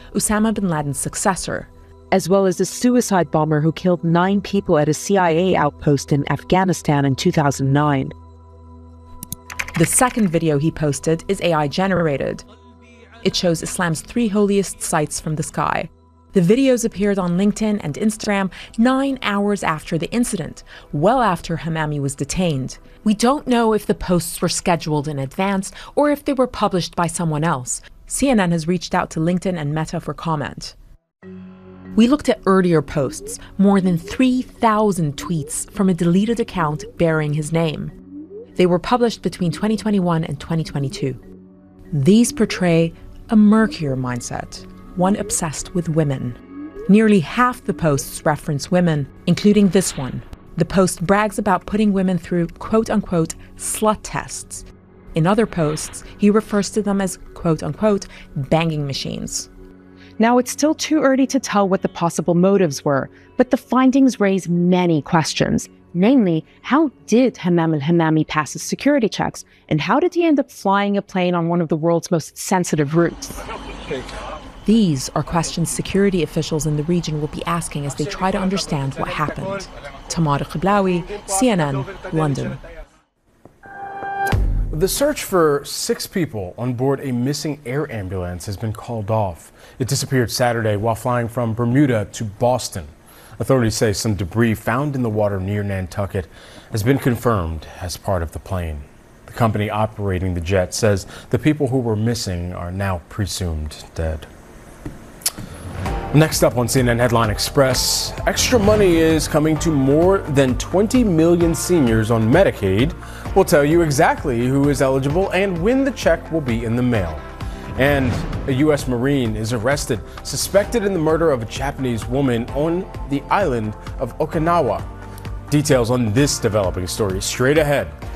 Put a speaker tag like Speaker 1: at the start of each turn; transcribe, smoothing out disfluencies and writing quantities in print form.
Speaker 1: Osama bin Laden's successor,
Speaker 2: as well as a suicide bomber who killed 9 people at a CIA outpost in Afghanistan in 2009.
Speaker 1: The second video he posted is AI-generated. It shows Islam's 3 holiest sites from the sky. The videos appeared on LinkedIn and Instagram 9 hours after the incident, well after Hamami was detained. We don't know if the posts were scheduled in advance or if they were published by someone else. CNN has reached out to LinkedIn and Meta for comment. We looked at earlier posts, more than 3,000 tweets from a deleted account bearing his name. They were published between 2021 and 2022. These portray a murkier mindset, one obsessed with women. Nearly half the posts reference women, including this one. The post brags about putting women through quote-unquote slut tests. In other posts, he refers to them as quote-unquote banging machines.
Speaker 2: Now, it's still too early to tell what the possible motives were, but the findings raise many questions. Namely, how did Hamam al-Hamami pass his security checks? And how did he end up flying a plane on one of the world's most sensitive routes?
Speaker 1: These are questions security officials in the region will be asking as they try to understand what happened. Tamara Qiblawi, CNN, London.
Speaker 3: The search for 6 people on board a missing air ambulance has been called off. It disappeared Saturday while flying from Bermuda to Boston. Authorities say some debris found in the water near Nantucket has been confirmed as part of the plane. The company operating the jet says the people who were missing are now presumed dead. Next up on CNN Headline Express, extra money is coming to more than 20 million seniors on Medicaid. We'll tell you exactly who is eligible and when the check will be in the mail. And a U.S. Marine is arrested, suspected in the murder of a Japanese woman on the island of Okinawa. Details on this developing story straight ahead.